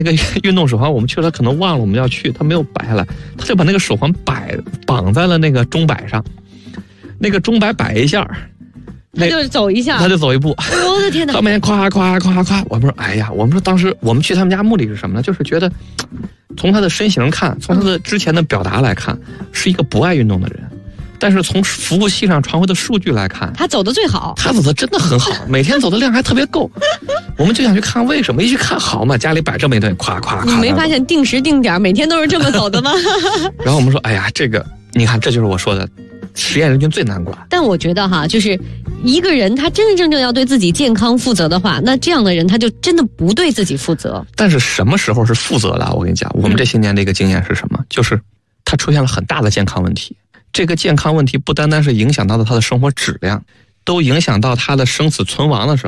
那个运动手环我们去了，他可能忘了我们要去，他没有摆下来，他就把那个手环绑在了那个钟摆上，那个钟摆摆一下， 他就走一下， 他就走一步。 哎呦我的天哪！ 后面夸夸夸夸，我们说哎呀，我们说当时我们去他们家目的是什么呢？就是觉得从他的身形看，从他的之前的表达来看，是一个不爱运动的人。但是从服务器上传回的数据来看， 他走的最好， 他走的真的很好，每天走的量还特别够。我们就想去看为什么，一去看好嘛，家里摆这么一顿，夸夸夸。 你没发现定时定点每天都是这么走的吗？ 然后我们说，哎呀，这个你看，这就是我说的，实验人群最难管。 但我觉得哈，就是一个人他真真正正要对自己健康负责的话，那这样的人他就真的不对自己负责。 但是什么时候是负责的？我跟你讲，我们这些年的一个经验是什么？就是他出现了很大的健康问题。这个健康问题不单单是影响到了他的生活质量，都影响到他的生死存亡的时候。